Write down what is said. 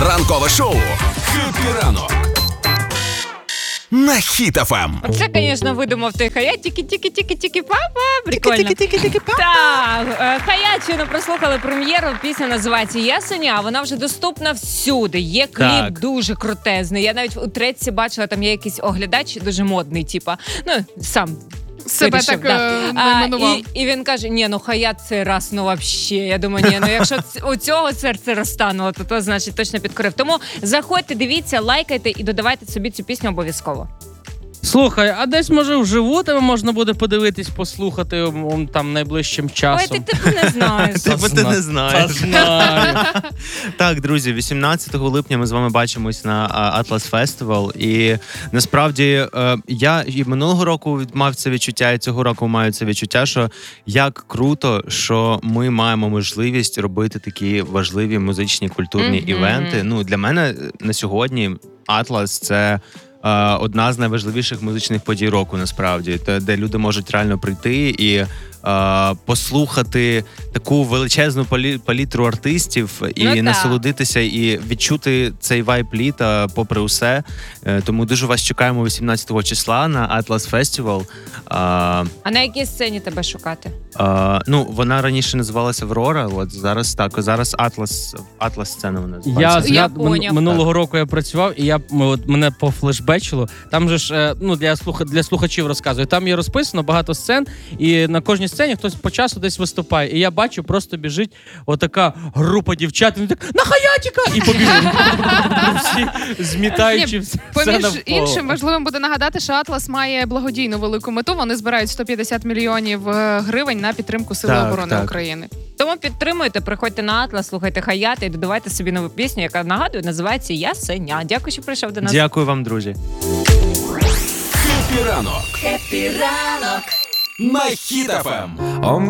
Ранкове шоу «Хеппі ранок» на Хіт ФМ. Це, звісно, видумав той Хаят. Тікі-тікі-тікі-тікі, папа. Прикольно. Тікі-тікі-тікі, папа. Так, Хаят щойно прослухали прем'єру. Пісня називається «Ясеня». Вона вже доступна всюди. Є кліп дуже крутезний. Я навіть у треці бачила, там є якийсь оглядач дуже модний, типа, сам себе вирішив, так найменував. І він каже, Хаят цей раз, вообще. Я думаю, якщо у цього серце розтануло, то значить точно підкорив. Тому заходьте, дивіться, лайкайте і додавайте собі цю пісню обов'язково. Слухай, а десь, може, вживу тебе можна буде подивитись, послухати там найближчим часом? Ой, ти не знаєш. Ти не знаєш. Знаю. Так, друзі, 18 липня ми з вами бачимось на Atlas Festival. І насправді я і минулого року мав це відчуття, і цього року маю це відчуття, що як круто, що ми маємо можливість робити такі важливі музичні культурні івенти. Для мене на сьогодні Atlas – це одна з найважливіших музичних подій року, насправді, де люди можуть реально прийти і послухати таку величезну палітру артистів і насолодитися, і відчути цей вайб літа попри усе. Тому дуже вас чекаємо 18 числа на Atlas Festival. А на якій сцені тебе шукати? Вона раніше називалася Аврора, от зараз Atlas сцена вона називається. Я минулого року я працював, і мене пофлешбечило. Там же ж, для слухачів розказую, там є розписано багато сцен, і на кожній сцені хтось по часу десь виступає. І я бачу, просто біжить отака група дівчат, і так, на Хаятіка! І побігли. Всі змітаючи все навколо. Поміж іншим, важливим буде нагадати, що Atlas має благодійну велику мету. Вони збирають 150 мільйонів гривень на підтримку Сили оборони України. Тому підтримуйте, приходьте на Atlas, слухайте Хаята і додавайте собі нову пісню, яка, нагадую, називається «Ясеня». Дякую, що прийшов до нас. Дякую вам, друзі. «Хеппі ранок» на Хіт ФМ.